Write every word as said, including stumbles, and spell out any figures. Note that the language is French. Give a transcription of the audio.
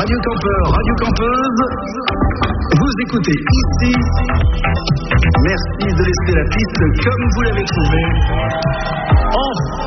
Radio Campeur, Radio Campeuse, vous écoutez ici. Merci de laisser la piste comme vous l'avez trouvée. En